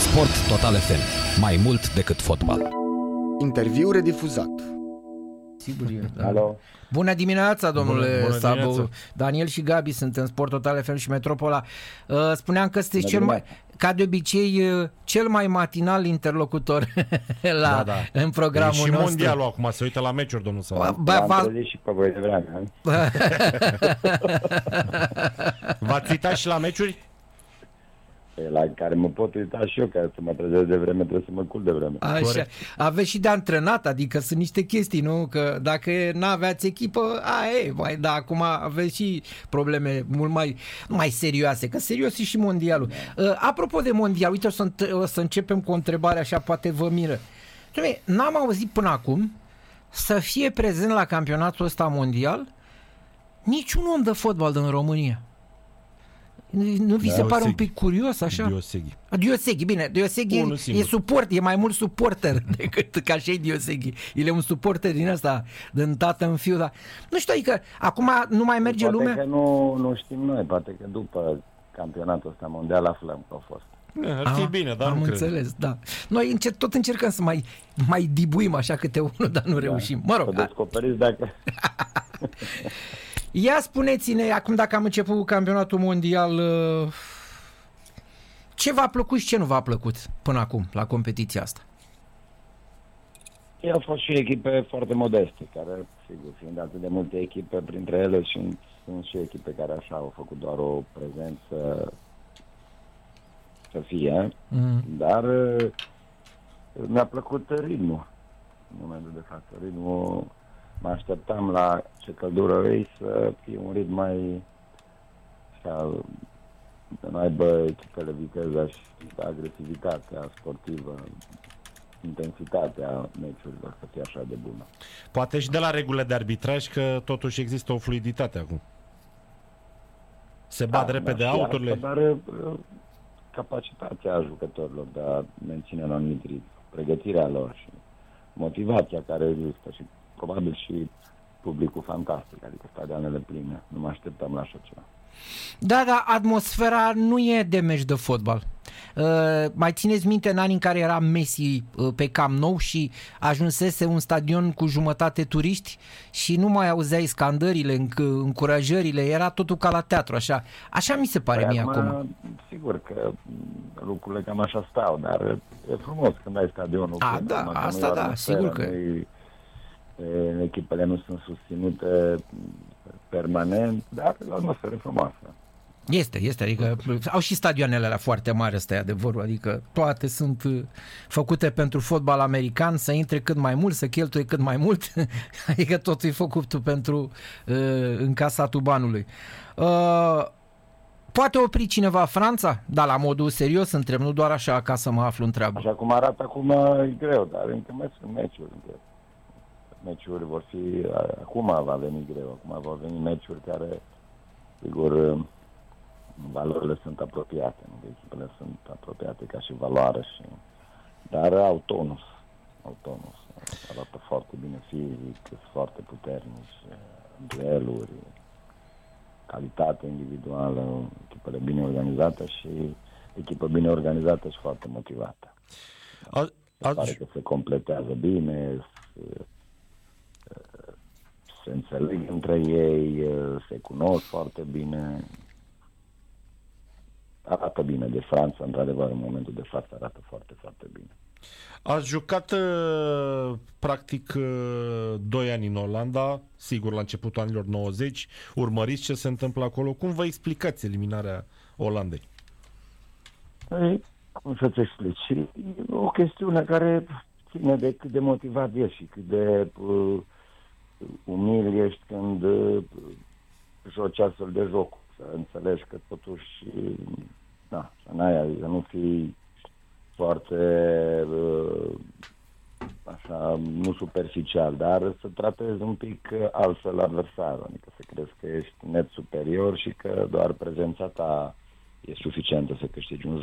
Sport Total FM. Mai mult decât fotbal. Interviu redifuzat. Sigur e, da. Alo. Bună dimineața, domnule Bună Sabu. dimineața. Daniel și Gabi sunt în Sport Total FM și Metropola. Spuneam că sunteți cel mai, ca de obicei, cel mai matinal interlocutor în programul și nostru. mondialul acum se uită la meciuri, domnul Sabu. V-am trezit și pe voi de vreme. V-ați uitat și la meciuri? La care mă pot uita și eu, ca să mă trezesc de vreme, trebuie să mă culc de vreme. Așa. Corect. Aveți și de antrenat, adică sunt niște chestii, nu? Că dacă n-aveați echipă, dar acum aveți și probleme mult mai serioase, că serios e și mondialul. Apropo de mondial, uite, o să începem cu o întrebare așa, poate vă miră. N-am auzit până acum să fie prezent la campionatul ăsta mondial niciun om de fotbal din România. Nu vi se pare un pic curios așa? Dioseghi, bine, Dioseghi e suport, e mai mult suporter decât ca și Dioseghi. El e un suporter din ăsta, din tată în fiu, dar nu știu, adică acum nu mai merge poate lumea? Poate că nu știm noi, poate că după campionatul ăsta mondial aflăm că a fost. Ar fi bine, dar am nu înțeles, da. Noi tot încercăm să mai dibuim așa câte unul, dar nu reușim. Mă rog. Să descoperiți dacă... Ia spuneți-ne, acum dacă am început cu campionatul mondial, ce v-a plăcut și ce nu v-a plăcut până acum la competiția asta? Au fost și echipe foarte modeste, care, sigur, fiind atât de multe echipe, printre ele sunt și echipe care așa au făcut doar o prezență să fie, dar mi-a plăcut ritmul. În momentul de față, ritmul, mă așteptam la ce căldură ei să fie un ritm mai să nu aibă echipele viteza și agresivitatea sportivă, intensitatea meciurilor să fie așa de bună. Poate și de la regulile de arbitraj, că totuși există o fluiditate acum. Se bat repede autorile. Dar capacitatea jucătorilor de a menține un anumit ritm, pregătirea lor și motivația care există și probabil și publicul fantastic, adică stadioanele pline. Nu mă așteptam la așa ceva. Da, dar atmosfera nu e de meci de fotbal. Mai țineți minte în anii în care era Messi pe Camp Nou și ajunsese un stadion cu jumătate turiști și nu mai auzeai scandările, încurajările, era totul ca la teatru, așa. Așa mi se pare mie acum. Sigur că lucrurile cam așa stau, dar e frumos când ai stadionul. Da, asta da, sigur că... Echipele nu sunt susținute permanent, dar la atmosferă frumoasă. Este, adică au și stadioanele alea foarte mari, ăsta e adevărul, adică toate sunt făcute pentru fotbal american, să intre cât mai mult, să cheltuie cât mai mult, adică totul e făcut pentru încasatul banului. Poate opri cineva Franța? Da, la modul serios întreb, nu doar așa ca să mă aflu în treabă. Așa cum arată acum e greu, dar încă mai sunt meciuri. Meciuri vor fi, acum va veni greu, acum vor veni meciuri care, sigur, valorile sunt apropiate, echipele sunt apropiate ca și valoare, dar au tonus, arată foarte bine fizic, sunt foarte puternici, dueluri, calitate individuală, echipele bine organizate și echipă bine organizată și foarte motivată. Pare că se completează bine, se înțeleg între ei, se cunosc foarte bine. Arată bine de Franța, într-adevăr, în momentul de față arată foarte, foarte bine. Ați jucat practic 2 ani în Olanda, sigur la începutul anilor 90, urmăriți ce se întâmplă acolo. Cum vă explicați eliminarea Olandei? Cum să-ți explici? E o chestiune care ține de cât de motivat ești și cât de umil ești când joci astfel de jocuri. Să înțelegi că totuși să nu fii foarte așa, nu superficial, dar să tratezi un pic altfel adversarul, adică să crezi că ești net superior și că doar prezența ta e suficientă să câștigi un joc.